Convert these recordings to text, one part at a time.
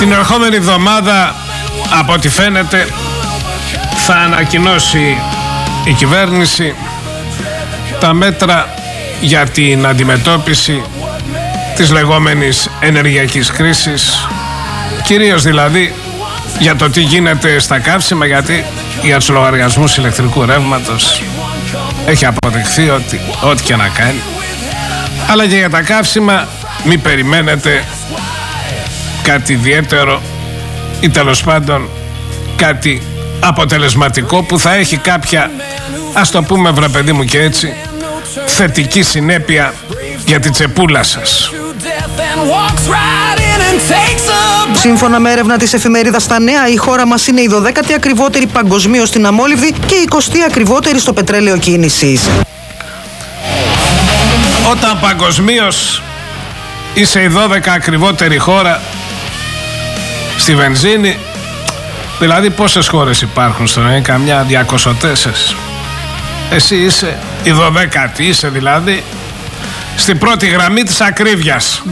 Την ερχόμενη εβδομάδα, από ό,τι φαίνεται, θα ανακοινώσει η κυβέρνηση τα μέτρα για την αντιμετώπιση της λεγόμενης ενεργειακής κρίσης, κυρίως δηλαδή για το τι γίνεται στα καύσιμα, γιατί για τους λογαριασμούς ηλεκτρικού ρεύματος έχει αποδειχθεί ότι ό,τι και να κάνει, αλλά και για τα καύσιμα μην περιμένετε κάτι ιδιαίτερο ή τέλος πάντων κάτι αποτελεσματικό που θα έχει κάποια, ας το πούμε βρε παιδί μου και έτσι, θετική συνέπεια για την τσεπούλα σας. Σύμφωνα με έρευνα της εφημερίδας Τα Νέα, η χώρα μας είναι η 12η ακριβότερη παγκοσμίως στην αμόλυβδη και η 20η ακριβότερη στο πετρέλαιο κίνησης. Όταν παγκοσμίως είσαι η 12 ακριβότερη χώρα στη βενζίνη, δηλαδή πόσες χώρες υπάρχουν στον καμιά 204. Εσύ είσαι η 12η, είσαι δηλαδή στην πρώτη γραμμή της ακρίβειας.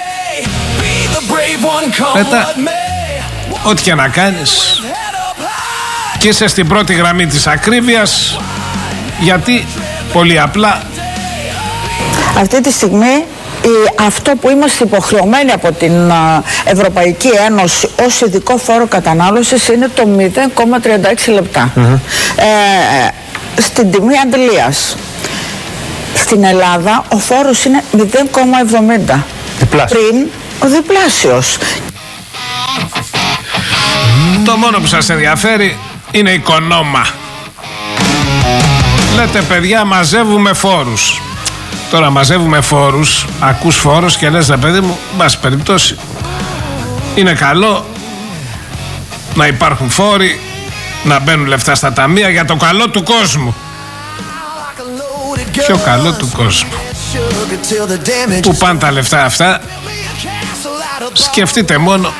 Μετά, ό,τι και να κάνεις και είσαι στην πρώτη γραμμή της ακρίβειας, γιατί πολύ απλά αυτή τη στιγμή αυτό που είμαστε υποχρεωμένοι από την Ευρωπαϊκή Ένωση ως ειδικό φόρο κατανάλωσης είναι το 0,36 λεπτά. Στην τιμή αντλίας στην Ελλάδα ο φόρος είναι 0,70. Πριν ο διπλάσιος. Το μόνο που σας ενδιαφέρει είναι η οικονόμα. Λέτε παιδιά, μαζεύουμε φόρους. Τώρα μαζεύουμε φόρους, ακούς φόρους και λες, ρε παιδί μου, μπας περιπτώσει, είναι καλό να υπάρχουν φόροι, να μπαίνουν λεφτά στα ταμεία για το καλό του κόσμου. Ποιο καλό του κόσμου? Πού πάνε τα λεφτά αυτά? Σκεφτείτε μόνο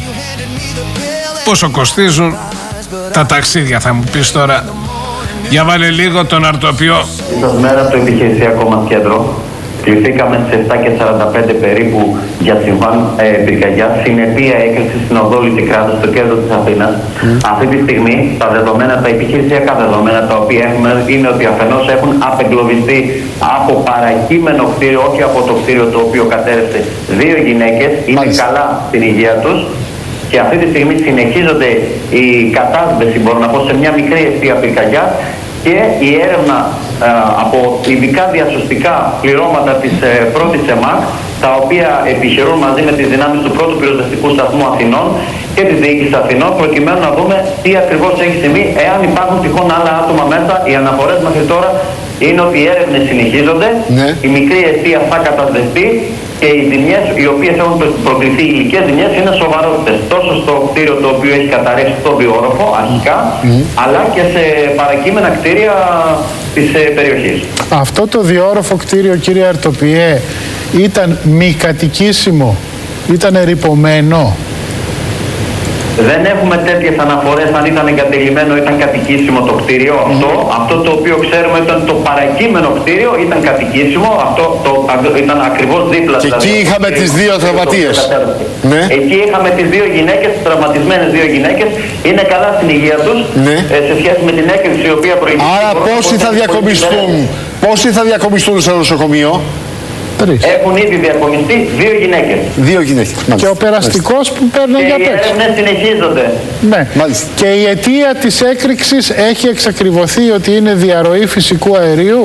πόσο κοστίζουν τα ταξίδια, θα μου πεις τώρα. Για βάλε λίγο τον αρτοπιό. Ίσως μέρα από το επιχειρησιακό μας κέντρο κληθήκαμε στις 7:45 περίπου για συμβάν πυρκαγιά, συνεπία έκρηξη στην οδό Λυτικράτου στο κέντρο της Αθήνας. Αυτή τη στιγμή τα δεδομένα, τα επιχειρησιακά δεδομένα τα οποία έχουμε είναι ότι αφενός έχουν απεγκλωβιστεί από παρακείμενο κτίριο, όχι από το κτίριο το οποίο κατέρευσε, 2 γυναίκες, είναι καλά στην υγεία τους. Και αυτή τη στιγμή συνεχίζονται η κατάσβεση, μπορώ να πω, σε μια μικρή αιστεία πυρκαγιά και η έρευνα από ειδικά διασωστικά πληρώματα της πρώτης ΕΜΑΚ, τα οποία επιχειρούν μαζί με τις δυνάμεις του πρώτου πυροσβεστικού σταθμού Αθηνών και της διοίκησης Αθηνών, προκειμένου να δούμε τι ακριβώς έχει συμβεί, εάν υπάρχουν τυχόν άλλα άτομα μέσα. Οι αναφορές μέχρι τώρα είναι ότι οι έρευνες συνεχίζονται, η μικρή αιστεία θα κατασβεστεί και οι ζημιές οι οποίες έχουν προκληθεί, οι υλικές ζημιές, είναι σοβαρότητες τόσο στο κτίριο το οποίο έχει καταρρεύσει στο βιόροφο αρχικά, αλλά και σε παρακείμενα κτίρια της περιοχής. Αυτό το διόροφο κτίριο, κύριε Αρτοπιέ, ήταν μη κατοικήσιμο, ήταν ρυπωμένο? Δεν έχουμε τέτοιες αναφορές αν ήταν εγκατελειμμένο ή ήταν κατοικήσιμο το κτίριο αυτό. Αυτό το οποίο ξέρουμε ήταν το παρακείμενο κτίριο ήταν κατοικήσιμο. Αυτό ήταν ακριβώς δίπλα. Και εκεί είχαμε τις 2 τραυματίες. Ναι. Εκεί είχαμε τις 2 γυναίκες, τις τραυματισμένες 2 γυναίκες. Είναι καλά στην υγεία τους, ναι, σε σχέση με την έκρηξη η οποία προηγήθηκε. Άρα πόσοι θα διακομιστούν στο νοσοκομείο? Έχουν ήδη διακομιστεί 2 γυναίκες. 2 γυναίκες. Και ο περαστικός που παίρνει για πέξι. Και οι έρευνες συνεχίζονται. Ναι. Μάλιστα. Και η αιτία της έκρηξης έχει εξακριβωθεί ότι είναι διαρροή φυσικού αερίου.